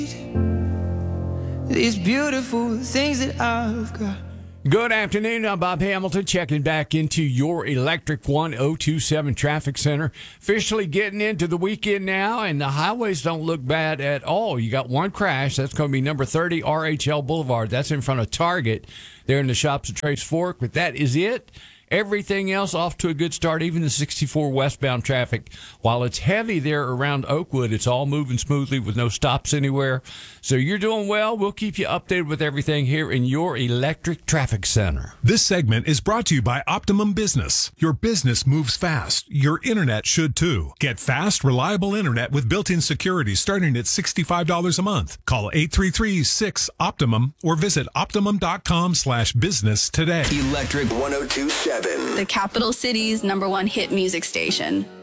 These beautiful things that I've got. Good afternoon. I'm Bob Hamilton checking back into your Electric 1027 Traffic Center. Officially getting into the weekend now, and the highways don't look bad at all. You got one crash. That's going to be number 30 RHL Boulevard. That's in front of Target there in the Shops at Trace Fork, but that is it. Everything else off to a good start, even the 64 westbound traffic. While it's heavy there around Oakwood, it's all moving smoothly with no stops anywhere. So you're doing well. We'll keep you updated with everything here in your Electric Traffic Center. This segment is brought to you by Optimum Business. Your business moves fast. Your internet should too. Get fast, reliable internet with built-in security starting at $65 a month. Call 833-6-OPTIMUM or visit optimum.com/business today. Electric 1027. The capital city's #1 hit music station.